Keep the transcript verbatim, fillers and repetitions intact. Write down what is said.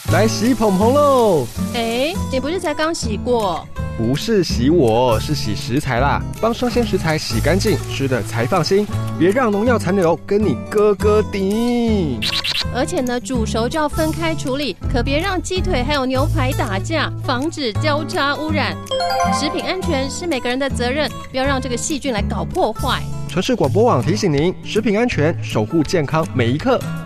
来洗捧捧喽！ 哎，你不是才刚洗过？ 不是洗我，是洗食材啦，帮生鲜食材洗干净，吃的才放心。别让农药残留跟你哥哥顶。 而且呢，煮熟就要分开处理，可别让鸡腿还有牛排打架，防止交叉污染。食品安全是每个人的责任，不要让这个细菌来搞破坏。 城市广播网提醒您：食品安全，守护健康每一刻。